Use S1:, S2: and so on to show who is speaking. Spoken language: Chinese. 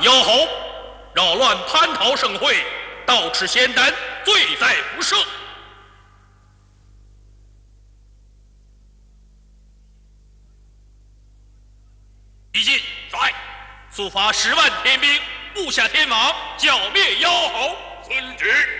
S1: 妖猴扰乱蟠桃盛会，盗持仙丹，罪在不赦。已经在速发10万天兵，布下天网，剿灭妖猴。遵旨。